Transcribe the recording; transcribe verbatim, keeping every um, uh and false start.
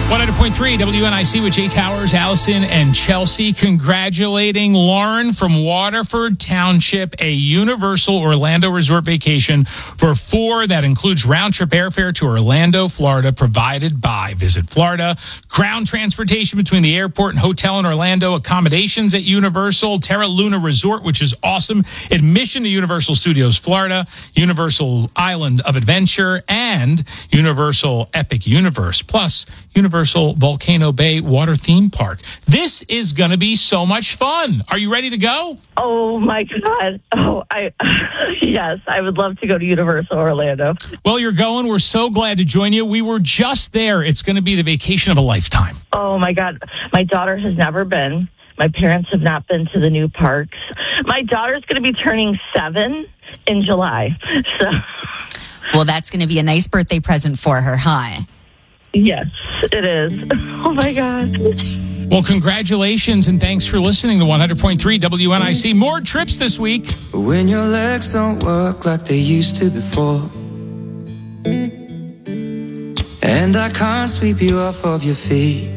one hundred point three W N I C with Jay Towers, Allison, and Chelsea. Congratulating Lauren from Waterford Township, a Universal Orlando Resort vacation for four. That includes round-trip airfare to Orlando, Florida, provided by Visit Florida. Ground transportation between the airport and hotel in Orlando. Accommodations at Universal. Terra Luna Resort, which is awesome. Admission to Universal Studios Florida. Universal Island of Adventure. And Universal Epic Universe. Plus, Universal Volcano Bay Water Theme Park. This is going to be so much fun. Are you ready to go? Oh, my God. Oh, I yes, I would love to go to Universal Orlando. Well, you're going. We're so glad to join you. We were just there. It's going to be the vacation of a lifetime. Oh, my God. My daughter has never been. My parents have not been to the new parks. My daughter's going to be turning seven in July. So, well, that's going to be a nice birthday present for her, huh? Yes, it is. Oh, my God. Well, congratulations, and thanks for listening to one hundred point three W N I C. More trips this week. When your legs don't work like they used to before, and I can't sweep you off of your feet,